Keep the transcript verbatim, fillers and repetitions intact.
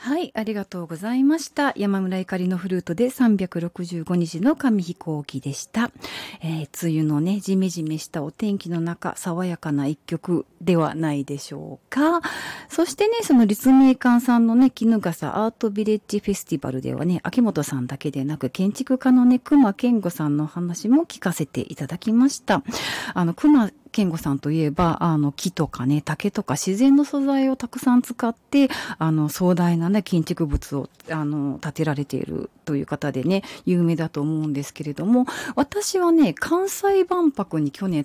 はい、ありがとうございました。山村ゆかりのフルートでさんびゃくろくじゅうごにちの紙飛行機でした。えー、梅雨のね、ジメジメしたお天気の中、爽やかな一曲ではないでしょうか。そしてね、その立命館さんのね、衣笠アートビレッジフェスティバルではね、秋元さんだけでなく、建築家のね、熊健吾さんの話も聞かせていただきました。あの、熊健吾さんといえば、あの、木とかね、竹とか自然の素材をたくさん使って、あの、壮大なね、建築物を、あの、建てられているという方でね、有名だと思うんですけれども、私はね、関西万博に去年